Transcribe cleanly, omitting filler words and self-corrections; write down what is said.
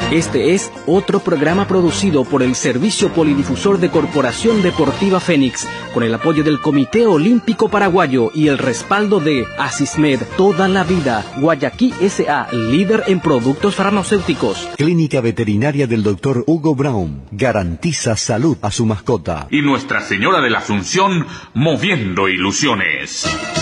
Este es otro programa producido por el Servicio Polidifusor de Corporación Deportiva Fénix, con el apoyo del Comité Olímpico Paraguayo y el respaldo de Asismed, toda la vida, Guayaquil S.A., líder en productos farmacéuticos. Clínica Veterinaria del Dr. Hugo Brown, garantiza salud a su mascota. Y Nuestra Señora de la Asunción, moviendo ilusiones.